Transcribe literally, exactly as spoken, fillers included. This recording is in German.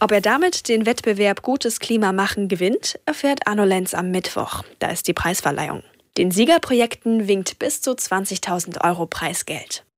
Ob er damit den Wettbewerb Gutes Klima machen gewinnt, erfährt Arno Lenz am Mittwoch. Da ist die Preisverleihung. Den Siegerprojekten winkt bis zu zwanzigtausend Euro Preisgeld.